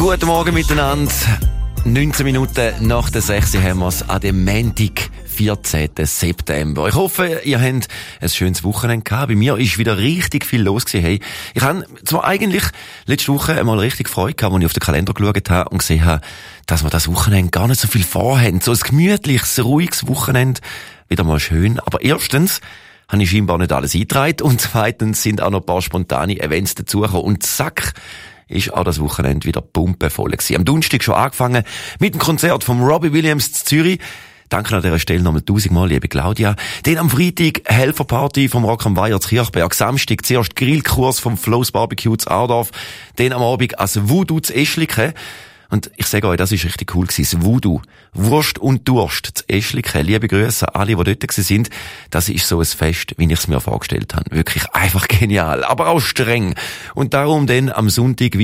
Guten Morgen miteinander. 19 Minuten nach der 6 haben wir es an dem Montag, 14. September. Ich hoffe, ihr habt ein schönes Wochenende gehabt. Bei mir ist wieder richtig viel los gewesen. Hey, ich habe zwar eigentlich letzte Woche einmal richtig Freude gehabt, als ich auf den Kalender geschaut habe und gesehen habe, dass wir das Wochenende gar nicht so viel vorhaben. So ein gemütliches, ruhiges Wochenende. Wieder mal schön. Aber erstens habe ich scheinbar nicht alles eingetragen und zweitens sind auch noch ein paar spontane Events dazugekommen und zack, ist auch das Wochenende wieder pumpevoll gewesen. Am Donnerstag schon angefangen mit dem Konzert von Robbie Williams in Zürich. Danke an dieser Stelle nochmal 1000-mal, liebe Claudia. Dann am Freitag Helferparty vom Rock am Weiher zu Kirchberg. Samstag zuerst Grillkurs vom Flows Barbecue zu Ardorf. Dann am Abend als Voodoo zu Eschliken. Und ich sage euch, das ist richtig cool gewesen. Das Voodoo. Wurst und Durst zu Eschliken. Liebe Grüße an alle, die dort sind. Das ist so ein Fest, wie ich es mir vorgestellt habe. Wirklich einfach genial. Aber auch streng. Und darum dann am Sonntag